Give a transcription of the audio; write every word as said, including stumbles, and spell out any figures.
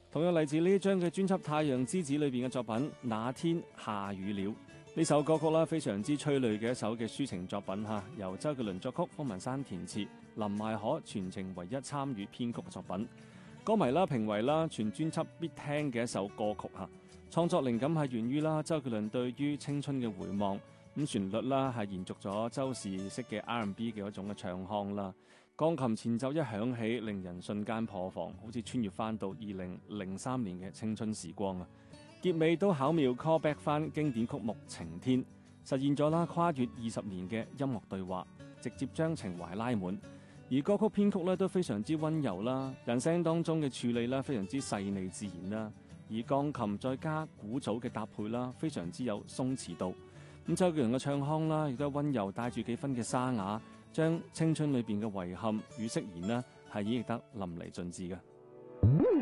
同樣嚟自呢張嘅專輯《太陽之子》裏邊嘅作品《那天下雨了》。呢首歌曲啦，非常之催淚嘅一首嘅抒情作品嚇，由周杰倫作曲，方文山填詞，林邁可全程唯一參與編曲嘅作品。歌迷啦評為啦全專輯必聽嘅一首歌曲嚇。創作靈感係源於啦周杰倫對於青春嘅回望，咁旋律啦係延續咗周氏式嘅 R and B 嘅一種嘅唱腔啦。鋼琴前奏一響起，令人瞬間破防，好似穿越翻到二零零三年嘅青春時光啊！結尾都巧妙 call back 翻經典曲目《晴天》，實現咗啦跨越二十年嘅音樂對話，直接將情懷拉滿。而歌曲編曲咧都非常之溫柔啦，人聲當中嘅處理啦非常之細膩自然啦，而鋼琴再加鼓組嘅搭配啦，非常之有鬆弛度。咁周杰倫嘅唱腔啦，亦都溫柔帶住幾分嘅沙啞，將青春裏邊嘅遺憾與釋然啦，係演繹得淋漓盡致嘅。